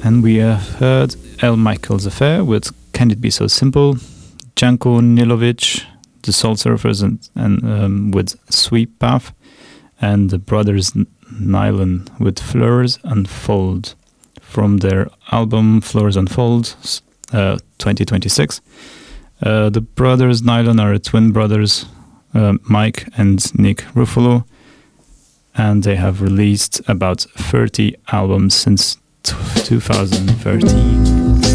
And we have heard L. Michael's Affair with Can It Be So Simple, Janko Nilovic, the Soul Surfers, and with Sweep Path, and the Brothers Nylon with Flowers Unfold from their album Flowers Unfold 2026. The Brothers Nylon are twin brothers, Mike and Nick Ruffalo, and they have released about 30 albums since 2013.